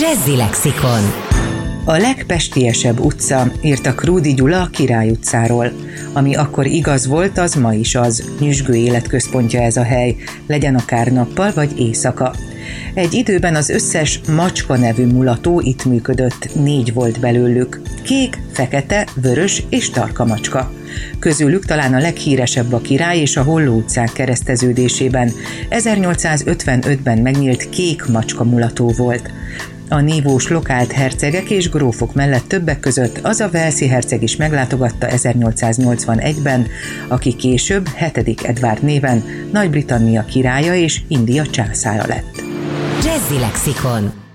Jazzy Lexikon. A legpestiesebb utca, írta Krúdy Gyula a Király utcáról. Ami akkor igaz volt, az ma is az. Nyüzsgő életközpontja ez a hely, legyen akár nappal vagy éjszaka. Egy időben az összes Macska nevű mulató itt működött, 4 volt belőlük. Kék, fekete, vörös és tarka macska. Közülük talán a leghíresebb a Király és a Holló utcák kereszteződésében. 1855-ben megnyílt Kék macska mulató volt. A nívós lokált hercegek és grófok mellett többek között az a walesi herceg is meglátogatta 1881-ben, aki később 7. Edward néven Nagy-Britannia királya és India császára lett. Jazzy Lexikon.